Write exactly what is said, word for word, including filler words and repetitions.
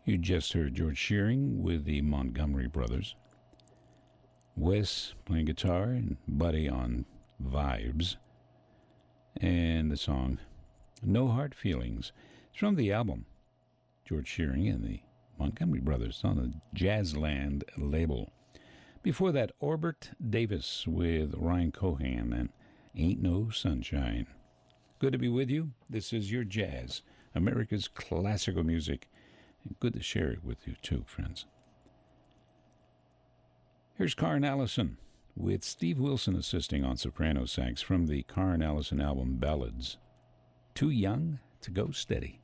You just heard George Shearing with the Montgomery Brothers. Wes playing guitar and Buddy on vibes. And the song No Hard Feelings. It's from the album George Shearing and the Montgomery Brothers on the Jazzland label. Before that, Orbert Davis with Ryan Cohan and Ain't No Sunshine. Good to be with you. This is your jazz, America's classical music. Good to share it with you too, friends. Here's Karen Allison with Steve Wilson assisting on soprano sax from the Karen Allison album Ballads. Too Young to Go Steady.